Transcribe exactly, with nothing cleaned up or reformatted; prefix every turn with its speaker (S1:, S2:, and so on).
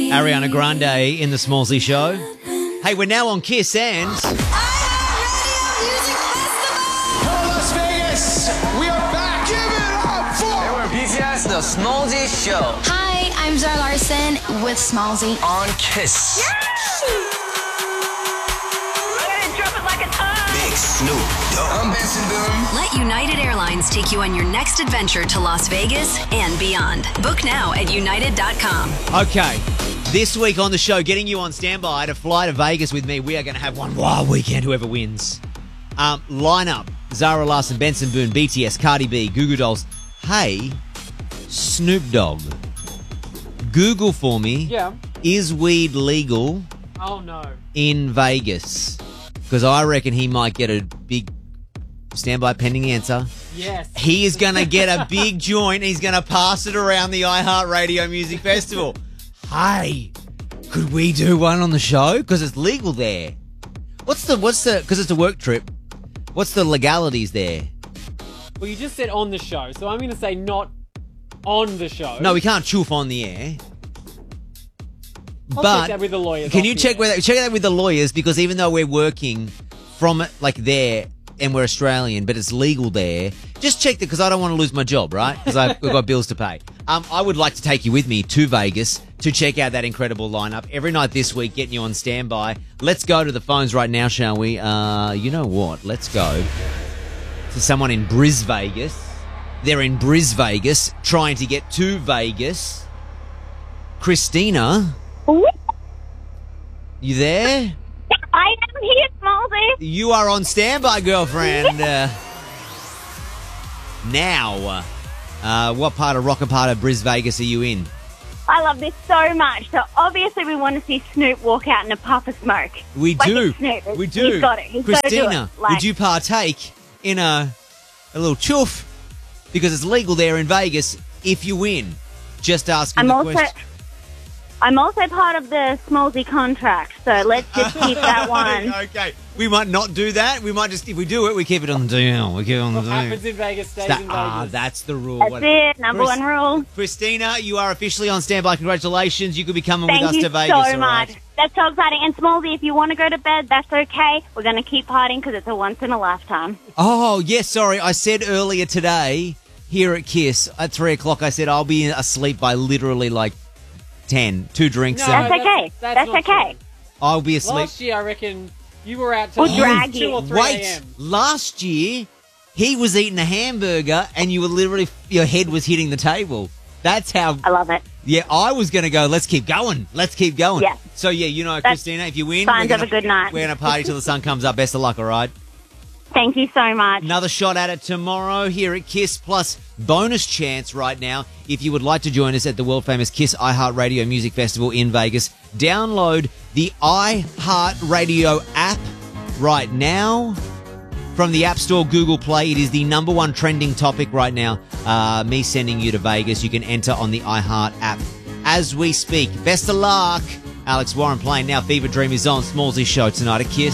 S1: Ariana Grande in the Smallsy Show. Hey, we're now on Kiss and...
S2: Hello, Las Vegas. We are back. Give it up for...
S3: Hey, we're B T S, the Smallsy Show.
S4: Hi, I'm Zara Larson with Smallsy.
S3: On Kiss. Snoop Dogg. I'm Benson Boone.
S5: Let United Airlines take you on your next adventure to Las Vegas and beyond. Book now at united dot com.
S1: Okay, this week on the show, getting you on standby to fly to Vegas with me. We are going to have one wild weekend, whoever wins. Um, lineup, Zara Larson, Benson Boone, B T S, Cardi B, Goo Goo Dolls. Hey, Snoop Dogg. Google for me.
S6: Yeah.
S1: Is weed legal
S6: Oh, no.
S1: in Vegas? Because I reckon he might get a big standby pending answer.
S6: Yes.
S1: He is going to get a big joint. He's going to pass it around the iHeartRadio Music Festival. Hey, could we do one on the show? Because it's legal there. What's the, what's the, because it's a work trip, what's the legalities there?
S6: Well, you just said on the show, so I'm going to say not on the show.
S1: No, we can't choof on the air.
S6: I'll
S1: but
S6: check that with the lawyers.
S1: Can
S6: off
S1: you
S6: the
S1: check
S6: air.
S1: with check that with the lawyers? Because even though we're working from it like there and we're Australian, but it's legal there, just check that because I don't want to lose my job, right? Because I've got bills to pay. Um, I would like to take you with me to Vegas to check out that incredible lineup every night this week, getting you on standby. Let's go to the phones right now, shall we? Uh, you know what? Let's go to someone in Bris Vegas. They're in Bris Vegas, trying to get to Vegas. Christina. You there?
S7: I am here, Smallsy.
S1: You are on standby, girlfriend. Uh, now, uh, what part of Rocker part of Bris Vegas are you in?
S7: I love this so much. So obviously we want to see Snoop walk out in a puff of smoke.
S1: We
S7: Like
S1: do.
S7: it's Snoop.
S1: We do.
S7: He's got it. He's got to do
S1: Christina,
S7: it. Like,
S1: would you partake in a a little chuff? Because it's legal there in Vegas if you win. Just asking
S7: I'm
S1: the
S7: also,
S1: question.
S7: I'm also part of the Smallsy contract, so let's just keep that one.
S1: Okay. We might not do that. We might just, if we do it, we keep it on the D L. We keep it on the
S6: What
S1: D L.
S6: happens in Vegas stays
S1: That-
S6: in Vegas.
S1: ah, that's the rule.
S7: That's
S1: What-
S7: it. Number
S1: Chris-
S7: one rule.
S1: Christina, you are officially on standby. Congratulations. You could be coming
S7: Thank
S1: with us
S7: you
S1: to Vegas.
S7: so
S1: all
S7: much.
S1: right?
S7: That's so exciting. And Smallsy, if you want to go to bed, that's okay. We're going to keep partying because it's a once in a lifetime.
S1: Oh, yes, sorry. I said earlier today here at Kiss at three o'clock, I said I'll be asleep by literally like ten. Two drinks.
S6: No,
S1: and
S7: That's okay.
S6: that's
S7: That's,
S6: not
S7: okay.
S6: true.
S1: I'll be asleep.
S6: Last year, I reckon you were out till
S7: We'll drag
S6: two
S7: you.
S6: or three
S1: Wait,
S6: a.m.
S1: last year he was eating a hamburger and you were literally, your head was hitting the table. That's how,
S7: I love it.
S1: yeah, I was going to go, let's keep going. Let's keep going.
S7: Yeah.
S1: So, yeah, you know,
S7: That's
S1: Christina, if you win,
S7: signs
S1: we're
S7: of a
S1: gonna-
S7: good night.
S1: We're going to party till the sun comes up. Best of luck, all right?
S7: Thank you so much.
S1: Another shot at it tomorrow here at Kiss, plus bonus chance right now. If you would like to join us at the world-famous Kiss iHeartRadio Music Festival in Vegas, download the iHeartRadio app right now from the App Store, Google Play. It is the number one trending topic right now. Uh, me sending you to Vegas. You can enter on the iHeart app as we speak. Best of luck. Alex Warren playing now. Fever Dream is on Smallsy Show tonight at Kiss.